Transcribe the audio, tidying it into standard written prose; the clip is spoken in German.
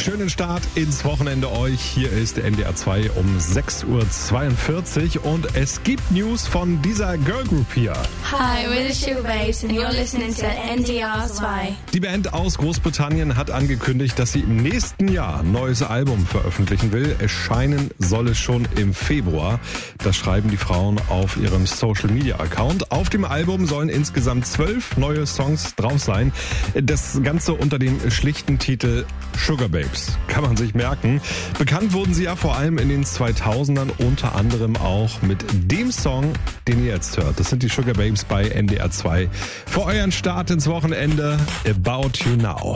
schönen Start ins Wochenende euch. Hier ist NDR 2 um 6:42 Uhr und es gibt News von dieser Girl Group hier. Hi, we're the Sugababes and you're listening to NDR 2. Die Band aus Großbritannien hat angekündigt, dass sie im nächsten Jahr ein neues Album veröffentlichen will. Erscheinen soll es schon im Februar. Das schreiben die Frauen auf ihrem Social Media Account. Auf dem Album sollen insgesamt 12 neue Songs drauf sein. Das Ganze unter dem schlichten Titel Sugababes. Kann man sich merken. Bekannt wurden sie ja vor allem in den 2000ern, unter anderem auch mit dem Song, den ihr jetzt hört. Das sind die Sugababes bei NDR 2. Für euren Start ins Wochenende, About You Now.